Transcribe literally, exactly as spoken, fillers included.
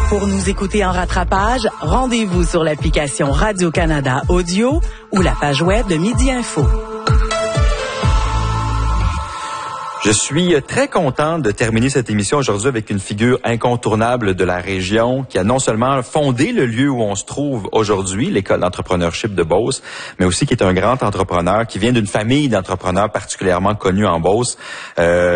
Pour nous écouter en rattrapage, rendez-vous sur l'application Radio-Canada Audio ou la page web de Midi Info. Je suis très content de terminer cette émission aujourd'hui avec une figure incontournable de la région qui a non seulement fondé le lieu où on se trouve aujourd'hui, l'école d'entrepreneurship de Beauce, mais aussi qui est un grand entrepreneur qui vient d'une famille d'entrepreneurs particulièrement connus en Beauce. Euh,